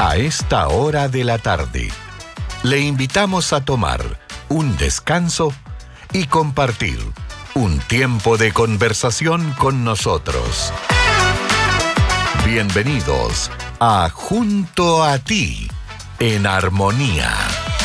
A esta hora de la tarde, le invitamos a tomar un descanso y compartir un tiempo de conversación con nosotros. Bienvenidos a Junto a Ti, en Armonía.